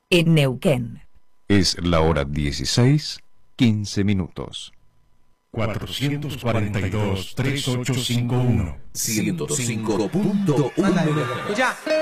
en Neuquén. Es la hora 16:15. 442-3851 105.1 MHz.